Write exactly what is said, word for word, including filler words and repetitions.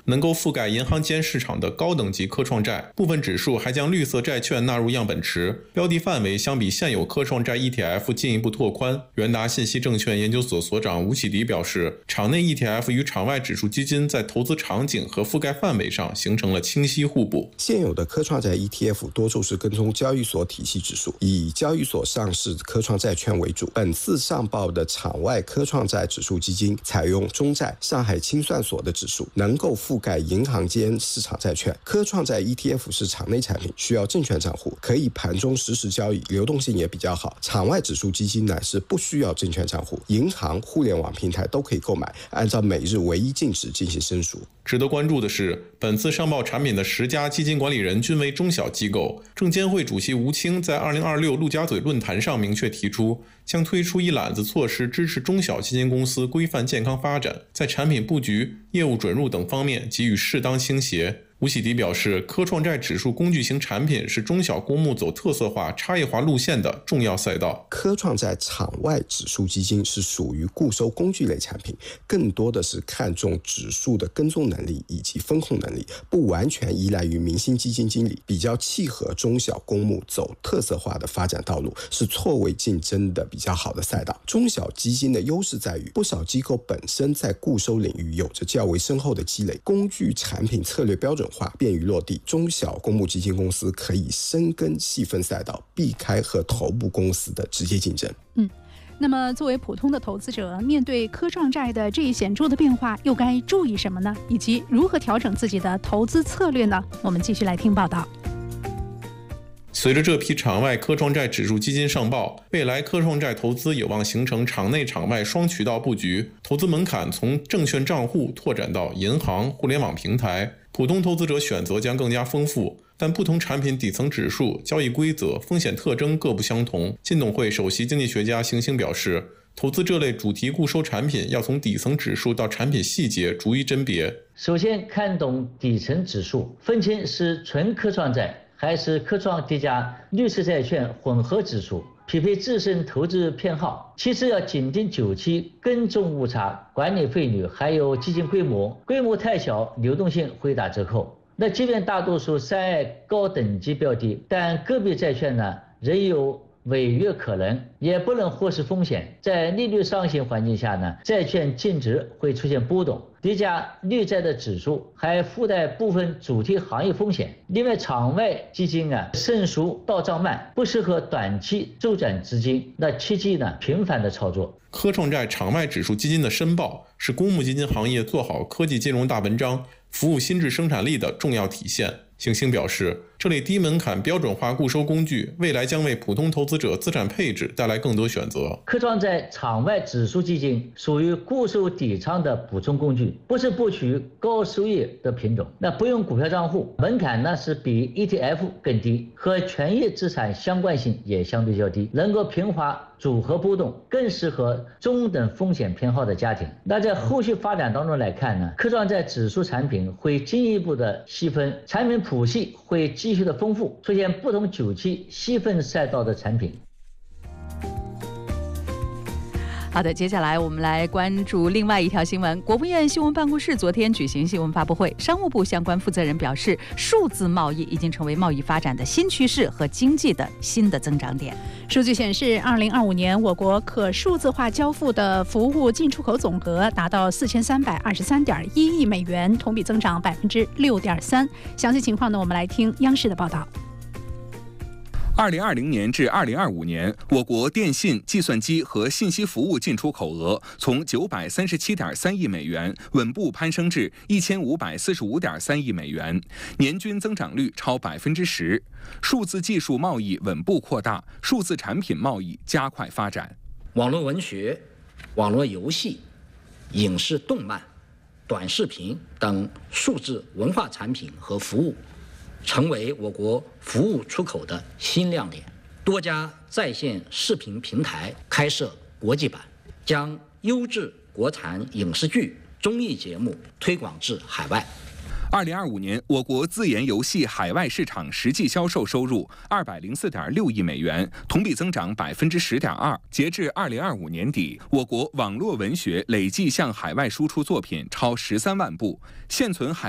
能够覆盖银行间市场的高等级科创债，部分指数还将绿色债券纳入样本池，标的范围相比现有科创债 E T F 进一步拓宽。元达信息证券研究所所长吴启迪表示，场内 E T F 与场外指数基金在投资场景和覆盖范围上形成了清晰互补。 现有的科创债 E T F 多数是跟踪交易所体系指数，以交易所上市科创债券为主。本次上报的场外科创债指数基金采用中债上海清算所的指数，能够覆盖银行间市场债券。科创债 E T F 是场内产品，需要证券账户，可以盘中实时交易，流动性也比较好。场外指数基金呢是不需要证券账户，银行、互联网平台都可以购买，按照每日唯一净值进行申赎。 值得关注的是，本次上报产品的十家基金管理人均为中小机构。证监会主席吴清在二零二六陆家嘴论坛上明确提出，将推出一揽子措施支持中小基金公司规范健康发展，在产品布局、业务准入等方面给予适当倾斜。吴启迪表示，科创债指数工具型产品是中小公募走特色化、差异化路线的重要赛道。 科创债场外指数基金是属于固收工具类产品，更多的是看重指数的跟踪能力以及风控能力，不完全依赖于明星基金经理，比较契合中小公募走特色化的发展道路，是错位竞争的比较好的赛道。中小基金的优势在于，不少机构本身在固收领域有着较为深厚的积累，工具产品策略标准化，便于落地。中小公募基金公司可以深耕细分赛道，避开和头部公司的直接竞争。 嗯，那么作为普通的投资者，面对科创债的这一显著的变化，又该注意什么呢？以及如何调整自己的投资策略呢？我们继续来听报道。 随着这批场外科创债指数基金上报，未来科创债投资有望形成场内场外双渠道布局，投资门槛从证券账户拓展到银行、互联网平台，普通投资者选择将更加丰富。但不同产品底层指数、交易规则、风险特征各不相同。金董会首席经济学家邢星表示，投资这类主题固收产品要从底层指数到产品细节逐一甄别。 首先看懂底层指数，分清是纯科创债还是科创叠加绿色债券混合指数，匹配自身投资偏好。其次要紧盯久期跟踪误差、管理费率，还有基金规模，规模太小，流动性会打折扣。那即便大多数三 A 高等级标的，但个别债券呢仍有违约可能，也不能忽视风险。在利率上行环境下呢，债券净值会出现波动。叠加绿债的指数还附带部分主题行业风险。另外，场外基金啊胜赎到账慢，不适合短期周转资金，那切忌呢频繁的操作。 科创债场外指数基金的申报是公募基金行业做好科技金融大文章、服务新质生产力的重要体现。邢星表示，这类低门槛标准化固收工具未来将为普通投资者资产配置带来更多选择。 科创债场外指数基金属于固收底仓的补充工具，不是布局高收益的品种，那不用股票账户，门槛呢是比 E T F 更低，和权益资产相关性也相对较低，能够平滑组合波动，更适合中等风险偏好的家庭。那在后续发展当中来看呢，科创债指数产品会进一步的细分，产品谱系会继续的丰富，出现不同久期细分赛道的产品。 好的，接下来我们来关注另外一条新闻。国务院新闻办公室昨天举行新闻发布会，商务部相关负责人表示，数字贸易已经成为贸易发展的新趋势和经济的新的增长点。数据显示，二零二五年我国可数字化交付的服务进出口总额达到四千三百二十三点一亿美元，同比增长百分之六点三。详细情况呢，我们来听央视的报道。 二零二零年至二零二五年，我国电信、计算机和信息服务进出口额从九百三十七点三亿美元稳步攀升至一千五百四十五点三亿美元，年均增长率超百分之十。数字技术贸易稳步扩大，数字产品贸易加快发展。 网络文学、网络游戏、影视动漫、短视频等数字文化产品和服务，成为我国服务出口的新亮点。多家在线视频平台开设国际版，将优质国产影视剧、综艺节目推广至海外。 二零二五年，我国自研游戏海外市场实际销售收入二百零四点六亿美元，同比增长百分之十点二。截至二零二五年底，我国网络文学累计向海外输出作品超十三万部，现存海